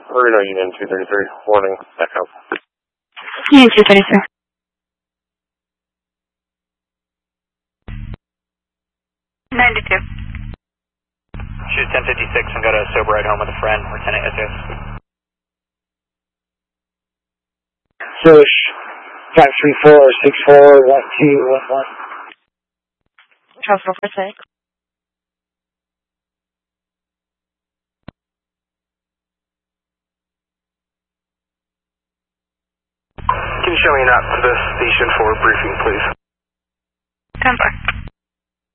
Reno Union 233, warning, echo. Union 233. Shoot 1056 and got a sober ride home with a friend, Lieutenant SS. Soch 534-64-1211. Charles 446. Can you show me an app to the station for a briefing, please? 10-4.